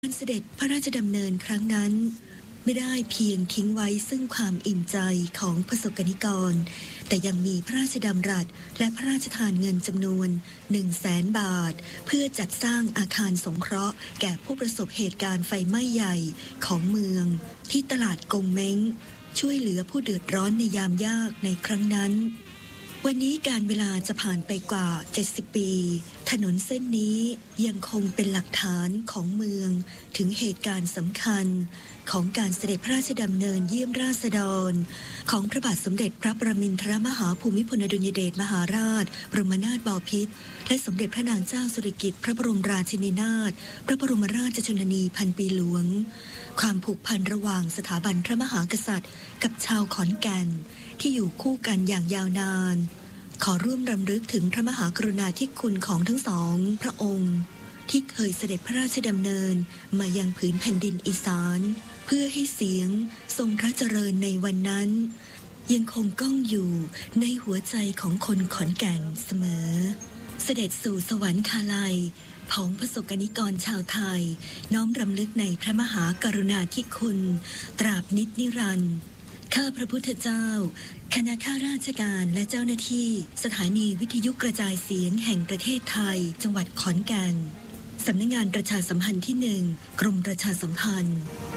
การเสด็จพระราชดำเนินครั้งนั้นไม่ได้เพียงทิ้งไว้ซึ่งความอิ่มใจของประสบกนิกรแต่ยังมีพระราชดำรัสและพระราชทานเงินจำนวน100,000 บาทเพื่อจัดสร้างอาคารสงเคราะห์แก่ผู้ประสบเหตุการณ์ไฟไหม้ใหญ่ของเมืองที่ตลาดกงเม้งช่วยเหลือผู้เดือดร้อนในยามยากในครั้งนั้นวันนี้การเวลาจะผ่านไปกว่า70 ปีถนนเส้นนี้ยังคงเป็นหลักฐานของเมืองถึงเหตุการณ์สำคัญของการเสด็จพระราชดำเนินเยี่ยมราษฎรของพระบาทสมเด็จพระประมินทรมหาภูมิพลอดุลยเดชมหาราชบรมนาถบพิตรและสมเด็จพระนางเจ้าสิริกิติ์พระบรมราชินีนาถพระบรมราชชนนีพันปีหลวงความผูกพันระหว่างสถาบันพระมหากษัตริย์กับชาวขอนแก่นที่อยู่คู่กันอย่างยาวนานขอร่วมรำลึกถึงพระมหากรุณาธิคุณของทั้งสองพระองค์ที่เคยเสด็จพระราชดำเนินมายังผืนแผ่นดินอีสานเพื่อให้เสียงทรงพระเจริญในวันนั้นยังคงก้องอยู่ในหัวใจของคนขอนแก่นเสมอเสด็จสู่สวรรคาลัยของประสบกนิกรชาวไทยน้อมรำลึกในพระมหากรุณาธิคุณตราบนิจนิรันดร์ข้าพระพุทธเจ้าคณะข้าราชการและเจ้าหน้าที่สถานีวิทยุกระจายเสียงแห่งประเทศไทยจังหวัดขอนแก่นสำนักงานประชาสัมพันธ์ที่ 1 กรมประชาสัมพันธ์